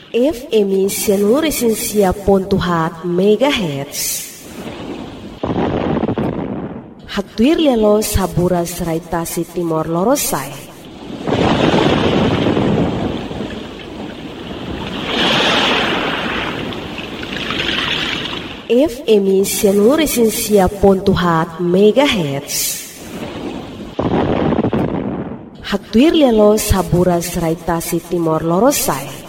FM Sianuresensia.4 MHz. Hatuir lelo sabura serai tasi Timor Lorosai. FM Sianuresensia.4 MHz. Hatuir lelo sabura serai tasi Timor Lorosai.